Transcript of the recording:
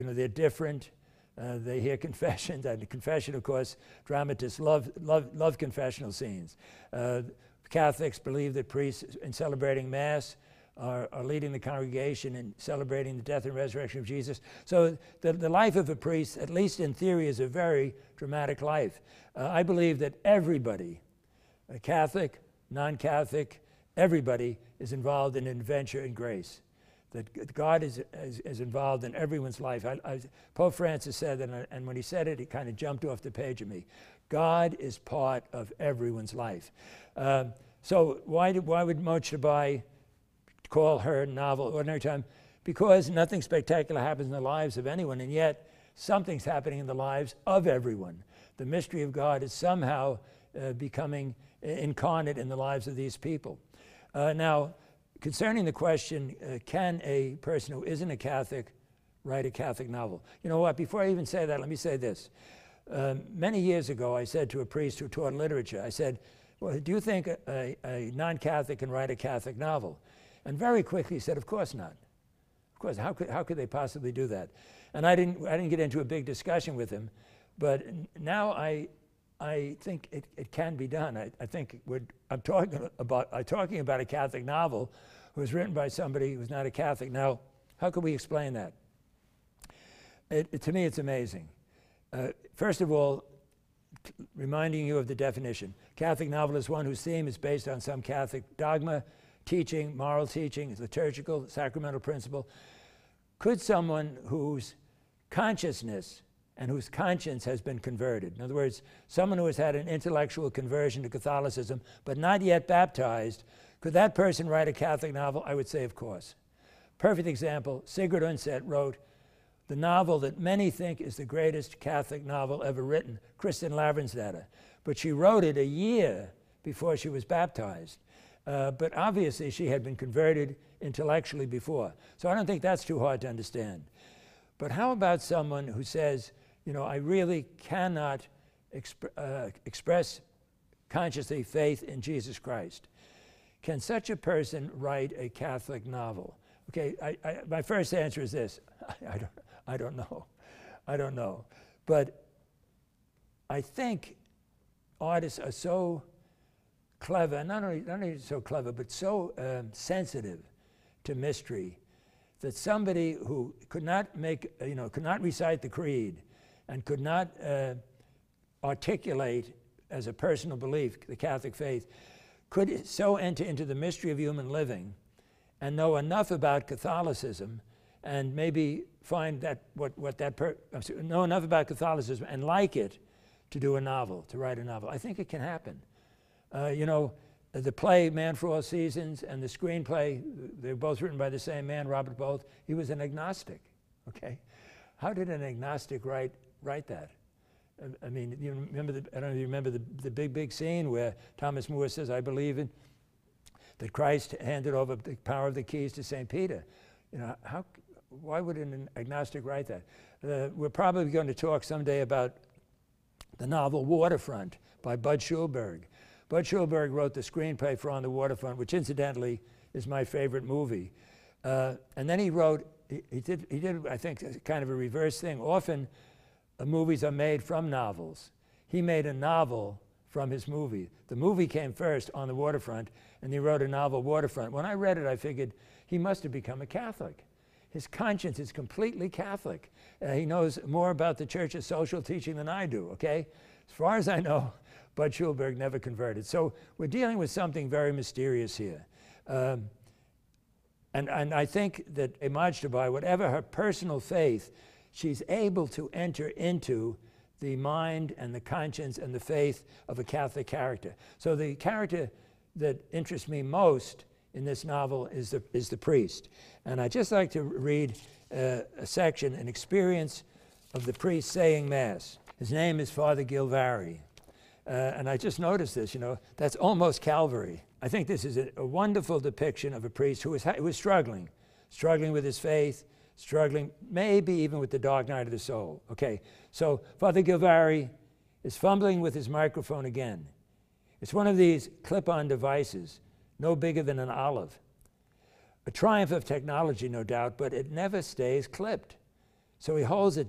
You know, they're different. They hear confessions, and confession, of course, dramatists love confessional scenes. Catholics believe that priests, in celebrating Mass, are leading the congregation in celebrating the death and resurrection of Jesus. So the life of a priest, at least in theory, is a very dramatic life. I believe that everybody, Catholic, non-Catholic, everybody is involved in adventure and grace. That God is involved in everyone's life. Pope Francis said that, and when he said it, it kind of jumped off the page at me. God is part of everyone's life. So why would Mojtaba call her novel Ordinary Time? Because nothing spectacular happens in the lives of anyone, and yet something's happening in the lives of everyone. The mystery of God is somehow becoming incarnate in the lives of these people. Now, concerning the question, can a person who isn't a Catholic write a Catholic novel? You know what, before I even say that, let me say this. Many years ago, I said to a priest who taught literature, I said, well, do you think a non-Catholic can write a Catholic novel? And very quickly he said, of course not. Of course, how could they possibly do that? And I didn't get into a big discussion with him, but now I think it can be done. I think I'm talking about a Catholic novel who was written by somebody who's not a Catholic. Now, how can we explain that? To me, it's amazing. First of all, reminding you of the definition. Catholic novel is one whose theme is based on some Catholic dogma, teaching, moral teaching, liturgical, sacramental principle. Could someone whose consciousness and whose conscience has been converted, in other words, someone who has had an intellectual conversion to Catholicism but not yet baptized, could that person write a Catholic novel? I would say, of course. Perfect example, Sigrid Undset wrote the novel that many think is the greatest Catholic novel ever written, Kristin Lavransdatter. But she wrote it a year before she was baptized. But obviously she had been converted intellectually before. So I don't think that's too hard to understand. But how about someone who says, you know, I really cannot express consciously faith in Jesus Christ? Can such a person write a Catholic novel? Okay, my first answer is this. I don't know. I don't know. But I think artists are so clever, not only so clever, but so sensitive to mystery, that somebody who could not could not recite the creed and could not articulate as a personal belief the Catholic faith, could so enter into the mystery of human living and know enough about Catholicism and maybe find that know enough about Catholicism and like it to do a novel, to write a novel. I think it can happen. You know, the play Man for All Seasons and the screenplay, they're both written by the same man, Robert Bolt. He was an agnostic, okay? How did an agnostic write that? I mean, you remember I don't know if you remember the big scene where Thomas More says, I believe in that Christ handed over the power of the keys to St. Peter. You know, why would an agnostic write that? We're probably going to talk someday about the novel Waterfront by Bud Schulberg. Bud Schulberg wrote the screenplay for On the Waterfront, which incidentally is my favorite movie. And then he wrote, he did, I think, kind of a reverse thing. Often movies are made from novels. He made a novel from his movie. The movie came first, On the Waterfront, and he wrote a novel, Waterfront. When I read it, I figured he must have become a Catholic. His conscience is completely Catholic. He knows more about the Church's social teaching than I do, okay? As far as I know, Bud Schulberg never converted. So we're dealing with something very mysterious here. And I think that Mojtaba, whatever her personal faith, she's able to enter into the mind and the conscience and the faith of a Catholic character. So the character that interests me most in this novel is the priest. And I'd just like to read a section, an experience of the priest saying Mass. His name is Father Gilvari. And I just noticed this, you know, that's almost Calvary. I think this is a wonderful depiction of a priest who was struggling with his faith, struggling maybe even with the dark night of the soul. Okay, so Father Gilvari is fumbling with his microphone again. It's one of these clip-on devices, no bigger than an olive. A triumph of technology, no doubt, but it never stays clipped. So he holds it